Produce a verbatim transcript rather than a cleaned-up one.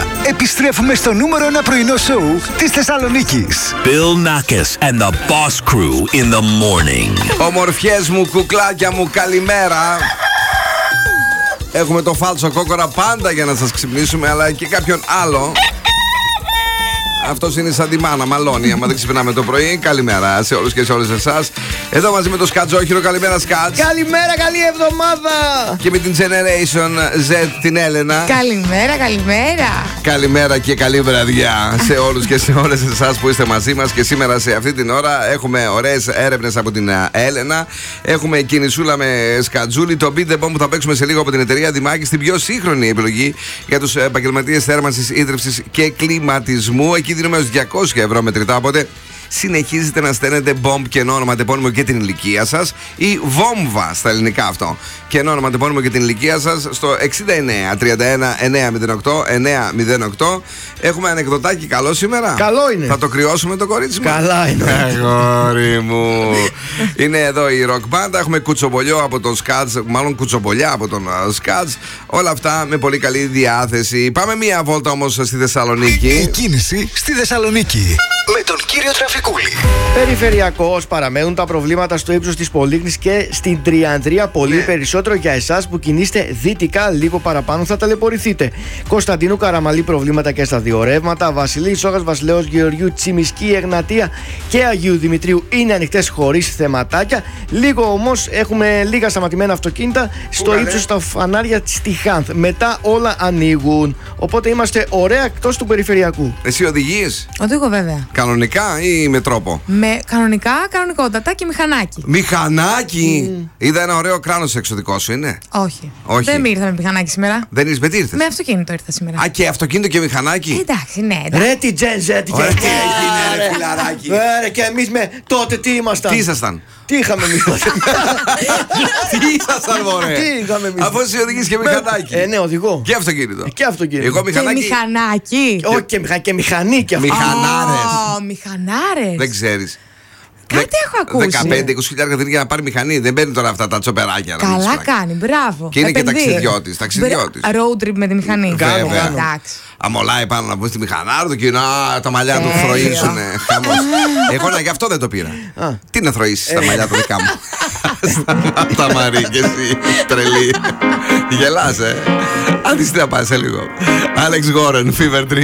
επιστρέφουμε στο νούμερο ένα πρωινό σοου της Θεσσαλονίκης. Bill Nackis and the Boss Crew in the morning. Ομορφιές μου, κουκλάκια μου, καλημέρα. Έχουμε το φάλτσο κόκορα πάντα για να σας ξυπνήσουμε, αλλά και κάποιον άλλο. Αυτός είναι σαν τη μάνα, μαλώνει. Άμα δεν ξυπνάμε το πρωί, καλημέρα σε όλους και σε όλες εσάς. Εδώ μαζί με το Σκατζόχυρο, καλημέρα Σκατζ. Καλημέρα, καλή εβδομάδα. Και με την Generation Z, την Έλενα. Καλημέρα, καλημέρα. Καλημέρα και καλή βραδιά σε όλους και σε όλες εσάς που είστε μαζί μας. Και σήμερα σε αυτή την ώρα έχουμε ωραίες έρευνες από την Έλενα. Έχουμε κινησούλα με Σκατζούλη. Το Beat the Bomb που θα παίξουμε σε λίγο από την εταιρεία Δημάκη, στην πιο σύγχρονη επιλογή για τους επαγγελματίες θέρμανσης, ίδρυυσης και κλιματισμού. Εκεί δίνουμε ως διακόσια ευρώ μετρητά. Οπότε συνεχίζετε να στέλνετε bomb και όνομα, τεπώνυμο και την ηλικία σας, ή βόμβα στα ελληνικά αυτό. Και όνομα, τεπώνυμο και την ηλικία σας στο εξήντα εννέα τριάντα ένα εννιακόσια οκτώ εννιακόσια οκτώ. Έχουμε ανεκδοτάκι καλό σήμερα. Καλό είναι. Θα το κρυώσουμε το κορίτσι μου. Καλά είναι. Αγόρι μου. Είναι εδώ η Rock Band. Έχουμε κουτσομπολιό από τον Σκατζ, μάλλον κουτσομπολιά από τον Σκατζ. Όλα αυτά με πολύ καλή διάθεση. Πάμε μία βόλτα όμως στη Θεσσαλονίκη. Η κίνηση στη Θεσσαλονίκη με τον κύριο Τραφικούλη. Περιφερειακώς παραμένουν τα προβλήματα στο ύψος της Πολύκνης και στην Τριανδρία. Πολύ ναι. περισσότερο για εσάς που κινείστε δυτικά, λίγο παραπάνω θα ταλαιπωρηθείτε. Κωνσταντίνου Καραμαλή προβλήματα και στα δύο ρεύματα. Βασιλής Σόγας, Βασιλέως Γεωργιού, Τσιμισκή, Εγνατία και Αγίου Δημητρίου είναι ανοιχτές χωρίς θεματάκια. Λίγο όμως έχουμε λίγα σταματημένα αυτοκίνητα στο ύψος στα φανάρια στη Χάνθ. Μετά όλα ανοίγουν. Οπότε είμαστε ωραία εκτός του περιφερειακού. Εσύ οδηγείς? Οδηγώ βέβαια. Κανονικά ή με τρόπο? Με κανονικά, κανονικότατα και μηχανάκι. Μηχανάκι! Mm. Είδα ένα ωραίο κράνος εξωτικό σου, είναι? Όχι. Όχι. Δεν ήρθα με μηχανάκι σήμερα. Δεν ήρθες, με τι ήρθες? Με αυτοκίνητο ήρθα σήμερα. Α, και αυτοκίνητο και μηχανάκι. Ε, εντάξει, ναι. Εντάξει. Ρε τι Gen Z. Ωραία, τι έγινε, ρε φιλαράκι. Ρε και εμείς με τότε τι ήμασταν? Τι ήσασταν? Τι είχαμε εμείς τότε? Τι ήσασταν, μωρέ? Τι είχαμε εμείς? Αφού εσύ οδηγείς και μηχανάκι. Ε, ναι, οδηγώ. Και αυτοκίνητο. Και αυτοκίνητο. Εγώ Και μηχανάκι. μηχανάκι. Όχι και, μηχα... και μηχανή και αυτό. Μηχανάρες. Ω, μηχανάρες. Δεν ξέρεις. Κάτι έχω ακούσει. δεκαπέντε είκοσι χιλιάδες δίνει για να πάρει μηχανή. Δεν παίρνει τώρα αυτά τα τσοπεράκια. να μην Καλά τους κάνει, μπράβο. Και είναι και Επενδύει. ταξιδιώτης, ταξιδιώτης. Μπρα- Road trip με τη μηχανή. Βέβαια. Εντάξει. Αμολάει πάνω να βγει στη μηχανάρα του και να τα μαλλιά του Τέλειο. θροήσουνε. Χαμός. Εγώ να γι' αυτό δεν το πήρα. Τι να θροήσεις τα μαλλιά του δικά μου? Σταμάτα Μαρή και εσύ τρελή. Γελάς, ε. Άντε τι να πας σε λίγο. Άλεξ Γόρεν, Fever τρία.